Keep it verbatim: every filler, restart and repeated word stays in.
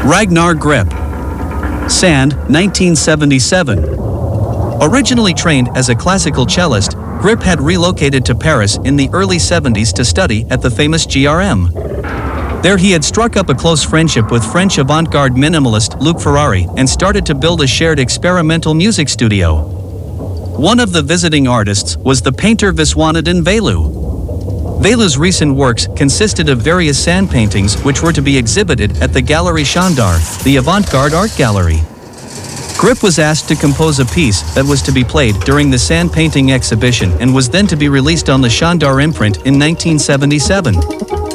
Ragnar Grip. Sand, nineteen seventy-seven. Originally trained as a classical cellist, Grip had relocated to Paris in the early seventies to study at the famous G R M. There he had struck up a close friendship with French avant-garde minimalist Luc Ferrari and started to build a shared experimental music studio. One of the visiting artists was the painter Viswanathan Velu. Velu's recent works consisted of various sand paintings which were to be exhibited at the Galerie Chandar, the avant-garde art gallery. Grip was asked to compose a piece that was to be played during the sand painting exhibition and was then to be released on the Chandar imprint in nineteen seventy-seven.